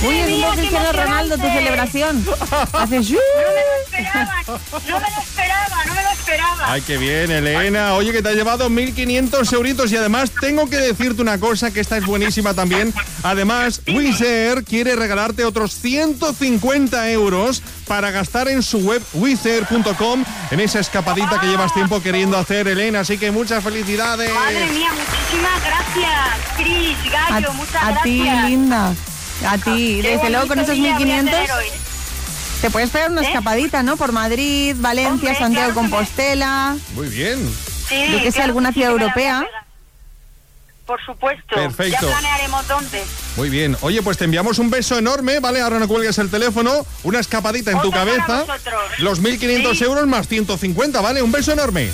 Uy, es un poco Cristiano Ronaldo tu celebración. Haces... No me lo esperaba. Ay, qué bien, Elena. Oye, que te has llevado 1.500 euritos y además tengo que decirte una cosa, que esta es buenísima también. Además, Wizz Air quiere regalarte otros 150 euros para gastar en su web wizzair.com en esa escapadita que llevas tiempo queriendo hacer, Elena. Así que muchas felicidades. Madre mía, muchísimas gracias, Cris, Gallo, muchas gracias. A ti, linda. A ti. Desde luego con esos 1.500 te puedes pegar una escapadita, ¿no? Por Madrid, Valencia, Hombre, Santiago de claro Compostela. Muy bien. Sí, Yo que sé, alguna ciudad europea. Por supuesto. Perfecto. Ya planearemos dónde. Muy bien. Oye, pues te enviamos un beso enorme, ¿vale? Ahora no cuelgues el teléfono. Una escapadita en tu Otro para cabeza. vosotros. Los 1.500 Sí. euros más 150, ¿vale? Un beso enorme.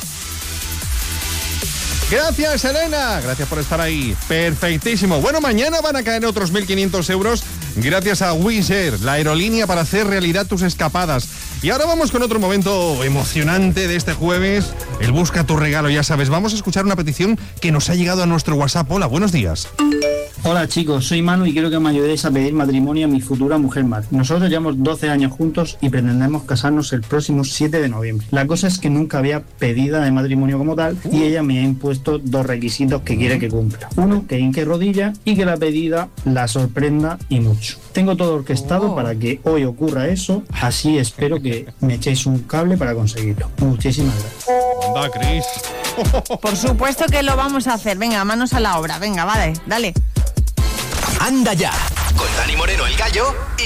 Gracias, Elena. Gracias por estar ahí. Perfectísimo. Bueno, mañana van a caer otros 1.500 euros gracias a Wizz Air, la aerolínea para hacer realidad tus escapadas. Y ahora vamos con otro momento emocionante de este jueves, el Busca tu regalo, ya sabes. Vamos a escuchar una petición que nos ha llegado a nuestro WhatsApp. Hola, buenos días. Hola chicos, soy Manu y quiero que me ayudéis a pedir matrimonio a mi futura mujer Mar. Nosotros llevamos 12 años juntos y pretendemos casarnos el próximo 7 de noviembre. La cosa es que nunca había pedida de matrimonio como tal y ella me ha impuesto dos requisitos que quiere que cumpla. Uno, que hinque rodilla y que la pedida la sorprenda y mucho. Tengo todo orquestado para que hoy ocurra eso, así espero que me echéis un cable para conseguirlo. Muchísimas gracias. Anda, Cris. Por supuesto que lo vamos a hacer. Venga, manos a la obra. Venga, vale, dale. Anda ya, con Dani Moreno, el Gallo,